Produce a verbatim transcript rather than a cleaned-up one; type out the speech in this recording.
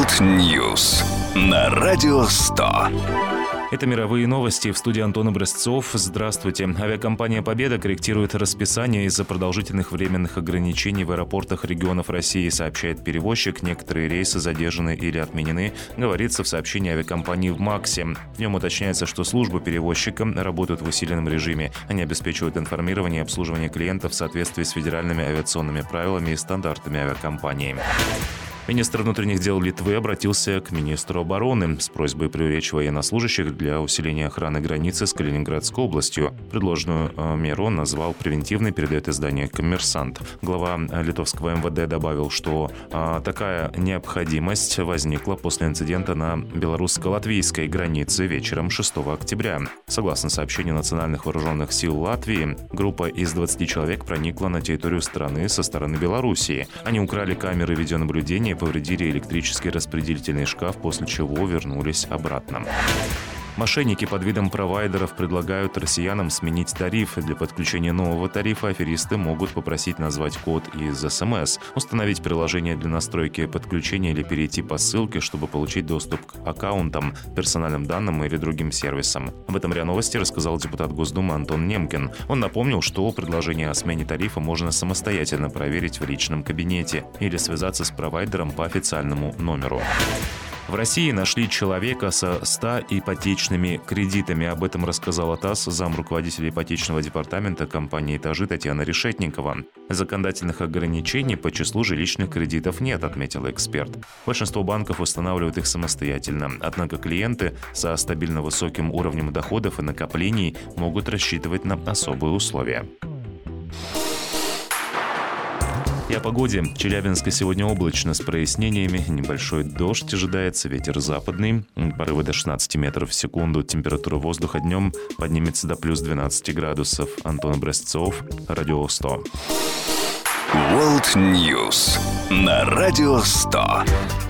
World News на Радио сто. Это мировые новости. В студии Антон Образцов. Здравствуйте. Авиакомпания «Победа» корректирует расписание из-за продолжительных временных ограничений в аэропортах регионов России, сообщает перевозчик. Некоторые рейсы задержаны или отменены, говорится в сообщении авиакомпании в МАКСе. В нем уточняется, что службы перевозчика работают в усиленном режиме. Они обеспечивают информирование и обслуживание клиентов в соответствии с федеральными авиационными правилами и стандартами авиакомпании. Министр внутренних дел Литвы обратился к министру обороны с просьбой привлечь военнослужащих для усиления охраны границы с Калининградской областью. Предложенную меру он назвал превентивной, передает издание «Коммерсант». Глава литовского эм вэ дэ добавил, что а, такая необходимость возникла после инцидента на белорусско-латвийской границе вечером шестого октября. Согласно сообщению Национальных вооруженных сил Латвии, группа из двадцати человек проникла на территорию страны со стороны Белоруссии. Они украли камеры видеонаблюдения, повредили электрический распределительный шкаф, после чего вернулись обратно. Мошенники под видом провайдеров предлагают россиянам сменить тариф. Для подключения нового тарифа аферисты могут попросить назвать код из эс эм эс, установить приложение для настройки подключения или перейти по ссылке, чтобы получить доступ к аккаунтам, персональным данным или другим сервисам. Об этом РИА Новости рассказал депутат Госдумы Антон Немкин. Он напомнил, что предложение о смене тарифа можно самостоятельно проверить в личном кабинете или связаться с провайдером по официальному номеру. В России нашли человека со ста ипотечными кредитами. Об этом рассказала ТАСС замруководителя ипотечного департамента компании «Этажи» Татьяна Решетникова. Законодательных ограничений по числу жилищных кредитов нет, отметил эксперт. Большинство банков устанавливают их самостоятельно. Однако клиенты со стабильно высоким уровнем доходов и накоплений могут рассчитывать на особые условия. И о погоде. Челябинске сегодня облачно с прояснениями. Небольшой дождь ожидается, ветер западный. Порывы до шестнадцати метров в секунду. Температура воздуха днем поднимется до плюс двенадцати градусов. Антон Образцов, Радио сто. World News на Радио сто.